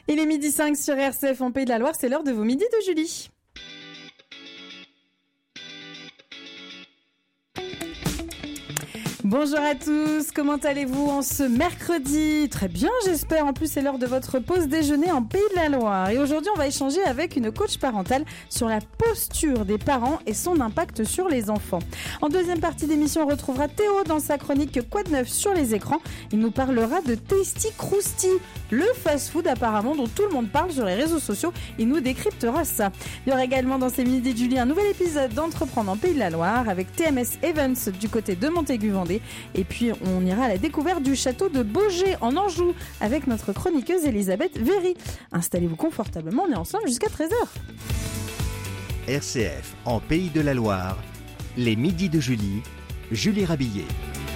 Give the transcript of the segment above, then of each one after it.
Il est 12h05 sur RCF en Pays de la Loire, c'est l'heure de vos midis de Julie. Bonjour à tous, comment allez-vous en ce mercredi ? Très bien, j'espère. En plus, c'est l'heure de votre pause déjeuner en Pays de la Loire. Et aujourd'hui, on va échanger avec une coach parentale sur la posture des parents et son impact sur les enfants. En deuxième partie d'émission, on retrouvera Théo dans sa chronique Quoi de neuf sur les écrans. Il nous parlera de Tasty Krusty, le fast-food apparemment dont tout le monde parle sur les réseaux sociaux. Il nous décryptera ça. Il y aura également dans ces midis de Julie un nouvel épisode d'Entreprendre en Pays de la Loire avec TMS Events du côté de Montaigu-Vendée. Et puis on ira à la découverte du château de Beaugé en Anjou avec notre chroniqueuse Elisabeth Véry. Installez-vous confortablement, on est ensemble jusqu'à 13h. RCF en Pays de la Loire, les midis de Julie, Julie Rabillet.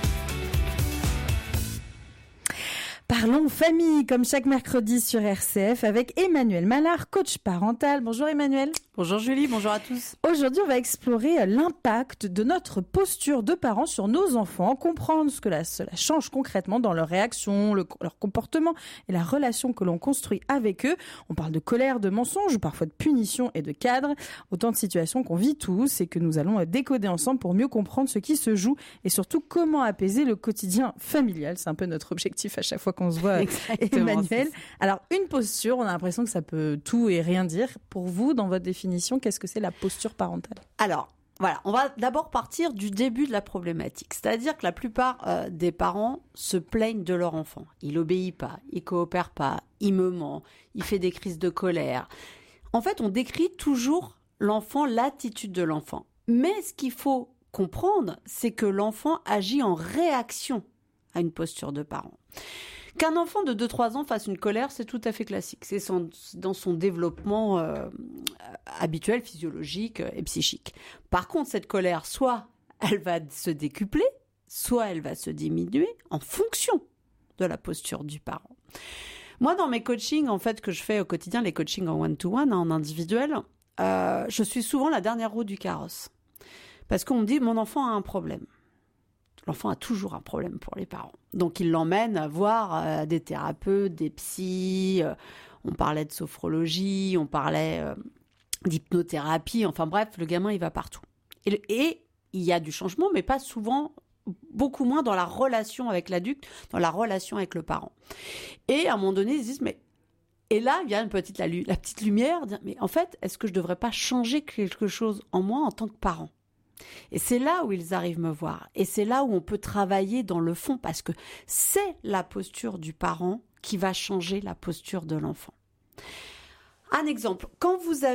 Parlons famille, comme chaque mercredi sur RCF, avec Emmanuelle Mallard, coach parental. Bonjour Emmanuelle. Bonjour Julie, bonjour à tous. Aujourd'hui, on va explorer l'impact de notre posture de parents sur nos enfants, comprendre ce que cela change concrètement dans leur réaction, leur comportement et la relation que l'on construit avec eux. On parle de colère, de mensonges, parfois de punition et de cadre. Autant de situations qu'on vit tous et que nous allons décoder ensemble pour mieux comprendre ce qui se joue et surtout comment apaiser le quotidien familial. C'est un peu notre objectif à chaque fois qu'on se voit, Emmanuel. Alors, une posture, on a l'impression que ça peut tout et rien dire. Pour vous, dans votre définition, qu'est-ce que c'est la posture parentale ? Alors, voilà, on va d'abord partir du début de la problématique. C'est-à-dire que la plupart des parents se plaignent de leur enfant. Il obéit pas, il coopère pas, il me ment, il fait des crises de colère. En fait, on décrit toujours l'enfant, l'attitude de l'enfant. Mais ce qu'il faut comprendre, c'est que l'enfant agit en réaction à une posture de parent. Qu'un enfant de 2-3 ans fasse une colère, c'est tout à fait classique. C'est dans son développement habituel, physiologique et psychique. Par contre, cette colère, soit elle va se décupler, soit elle va se diminuer en fonction de la posture du parent. Moi, dans mes coachings, en fait, que je fais au quotidien, les coachings en one-to-one, en individuel, je suis souvent la dernière roue du carrosse. Parce qu'on me dit, mon enfant a un problème. L'enfant a toujours un problème pour les parents. Donc, il l'emmène voir des thérapeutes, des psys. On parlait de sophrologie, on parlait d'hypnothérapie. Enfin bref, le gamin, il va partout. Et il y a du changement, mais pas souvent, beaucoup moins dans la relation avec l'adulte, dans la relation avec le parent. Et à un moment donné, ils se disent, mais... Et là, il y a la petite lumière, dire, mais en fait, est-ce que je ne devrais pas changer quelque chose en moi en tant que parent ? Et c'est là où ils arrivent me voir. Et c'est là où on peut travailler dans le fond, parce que c'est la posture du parent qui va changer la posture de l'enfant. Un exemple, quand vous avez